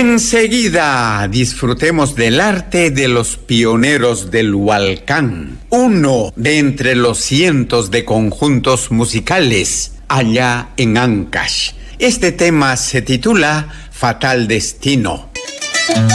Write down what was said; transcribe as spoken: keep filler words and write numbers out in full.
Enseguida disfrutemos del arte de los pioneros del Hualcán, uno de entre los cientos de conjuntos musicales allá en Ancash. Este tema se titula Fatal Destino.